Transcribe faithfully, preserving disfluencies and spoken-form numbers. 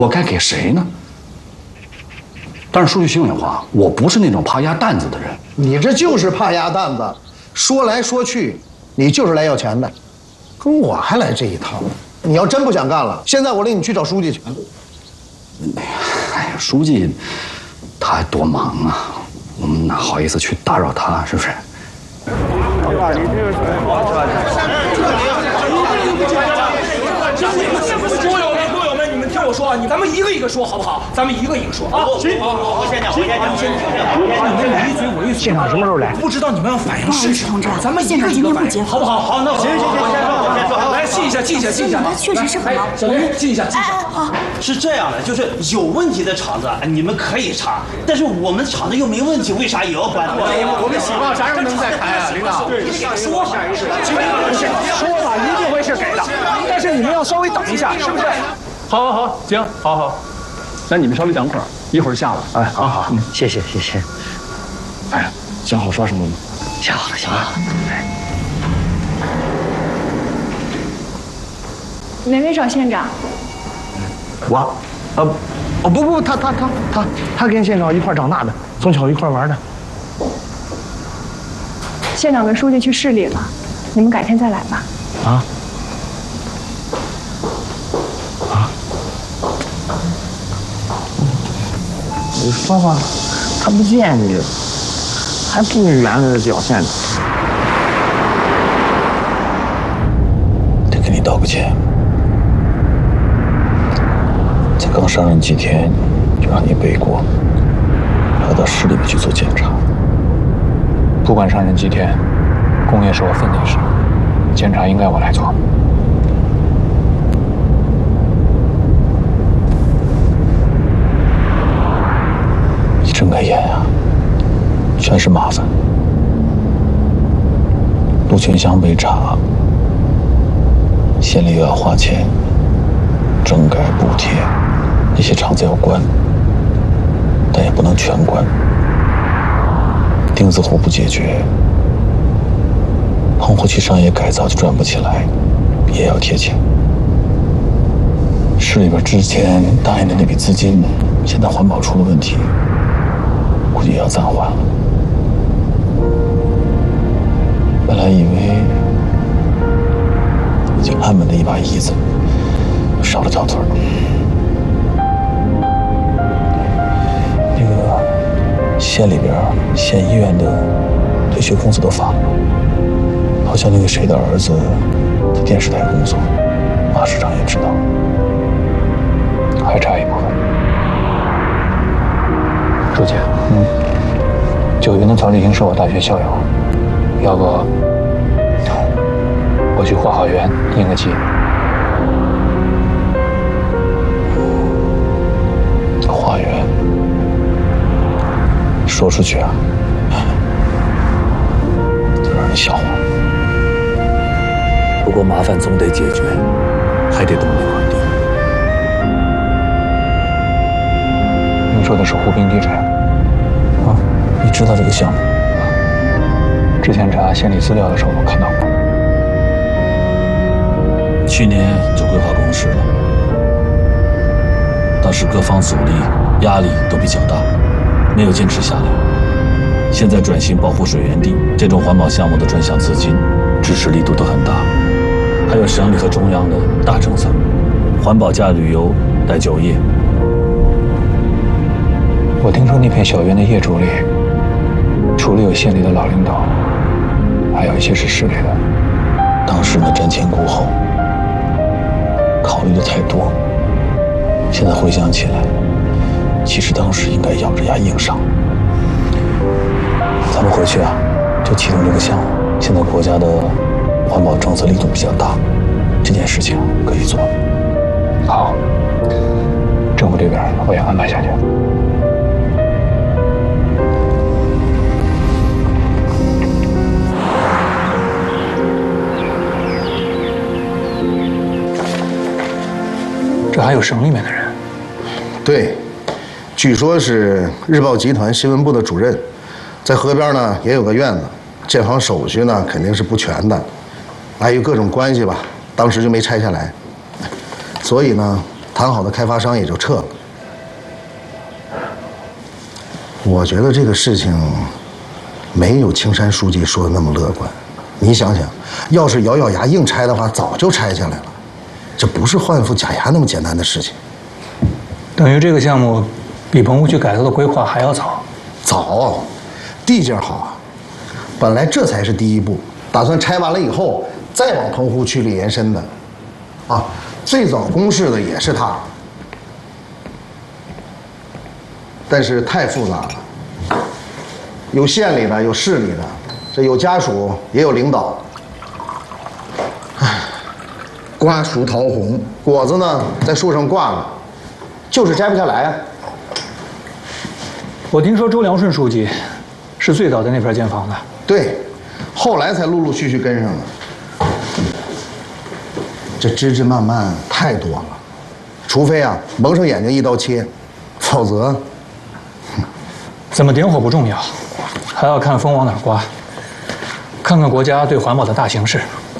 我该给谁呢？但是说句心里话，我不是那种怕鸭蛋子的人。 你这就是怕鸭蛋子，说来说去，你就是来要钱的，跟我还来这一套。你要真不想干了，现在我领你去找书记去。 哎呀，书记，他还多忙啊，我们哪好意思去打扰他，是不是？ 桌友们，桌友们，你们听我说啊，你咱们一个一个说好不好？咱们一个一个说啊。行，我先讲，我先讲，先讲。你们你一嘴我一嘴。 现场什么时候来？ 不知道你们要反映事实，咱们一个一个反映，好不好？好，那行行行，我先说，我先说。来，记一下，记一下，记一下。 他确实是很忙。 小林，记一下，记一下。 好。 是这样的，就是有问题的厂子你们可以查，但是我们厂子又没问题，为啥也要关？ 我们喜报啥时候能再开啊，领导？ 对，说吧， 说吧，一定会是给的，但是你们要稍微等一下，是不是？ 好，好，好，行，好好。那你们稍微等会儿，一会儿下了。 哎，好好，嗯，谢谢，谢谢。 哎呀，想好说什么吗？ 想好了，想好了。 哪位找县长？ 我，呃，哦不不，他他他他他跟县长一块长大的，从小一块玩的。 县长跟书记去市里了，你们改天再来吧。 啊？啊？你说吧，他不见你，还不远的表现。 得给你道个歉。才刚上任几天，就让你背锅，还要到市里面去做检查。 不管上任几天，工业是我分内事，检查应该我来做。 一睁开眼啊，全是麻烦。陆泉乡被查，县里又要花钱，整改补贴，那些厂子要关，但也不能全关。钉子户不解决，棚户区商业改造就转不起来，也要贴钱。市里边之前答应的那笔资金，现在环保出了问题，估计也要暂缓了。本来以为已经安稳的一把椅子，少了条腿儿。那个县里边县医院的退休工资都发了，好像那个谁的儿子在电视台工作，马市长也知道， 还差一部分。书记， 嗯， 九云的曹立新是我大学校友，要不我去花好园应个急。 花园说出去啊，就让人笑话。不过麻烦总得解决，还得动那块地。 您说的是湖滨地产啊？你知道这个项目？ 之前查县里资料的时候，我看到过。 去年就规划公示了，当时各方阻力、压力都比较大，没有坚持下来。现在转型保护水源地这种环保项目的专项资金支持力度都很大，还有省里和中央的大政策，环保加旅游带就业。 我听说那片小园的业主里，除了有县里的老领导，还有一些是市里的。 当时呢瞻前顾后，考虑的太多。现在回想起来，其实当时应该咬着牙硬上。咱们回去啊，就启动这个项目。现在国家的环保政策力度比较大，这件事情可以做。 好，政府这边我也安排下去。这还有省里面的人？ 对，据说是日报集团新闻部的主任，在河边呢也有个院子，建房手续呢肯定是不全的，还有各种关系吧，当时就没拆下来。所以呢，他谈好的开发商也就撤了。我觉得这个事情没有青山书记说的那么乐观。你想想，要是咬咬牙硬拆的话，早就拆下来了。这不是换副假牙那么简单的事情。 等于这个项目比棚户区改造的规划还要早。 早，地界好啊。本来这才是第一步，打算拆完了以后再往棚户区里延伸的。啊，最早公示的也是他，但是太复杂了，有县里的，有市里的，这有家属也有领导。唉，瓜熟桃红，果子呢在树上挂了，就是摘不下来啊。 我听说周良顺书记是最早在那边建房的。 对，后来才陆陆续续跟上的。这枝枝蔓蔓太多了，除非啊蒙上眼睛一刀切，否则， 怎么点火不重要，还要看风往哪儿刮，看看国家对环保的大形势。